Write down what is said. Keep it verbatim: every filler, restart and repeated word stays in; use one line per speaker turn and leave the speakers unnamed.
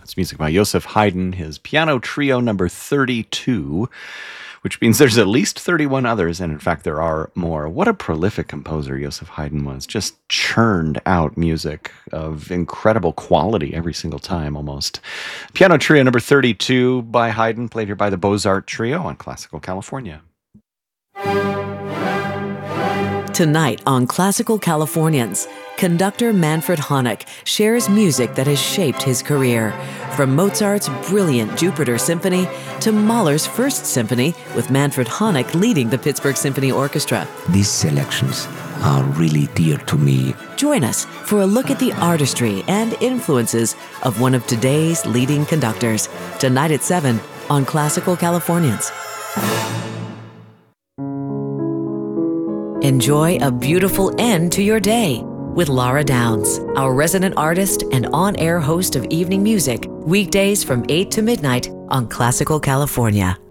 That's music by Joseph Haydn, his piano trio number thirty-two, which means there's at least thirty-one others, and in fact there are more. What a prolific composer Joseph Haydn was. Just churned out music of incredible quality every single time, almost. Piano trio number thirty-two by Haydn, played here by the Beaux-Arts Trio on Classical California.
Tonight on Classical Californians, conductor Manfred Honeck shares music that has shaped his career, from Mozart's brilliant Jupiter Symphony to Mahler's First Symphony, with Manfred Honeck leading the Pittsburgh Symphony Orchestra.
These selections are really dear to me.
Join us for a look at the artistry and influences of one of today's leading conductors, tonight at seven on Classical Californians. Enjoy a beautiful end to your day with Laura Downs, our resident artist and on-air host of evening music, weekdays from eight to midnight on Classical California.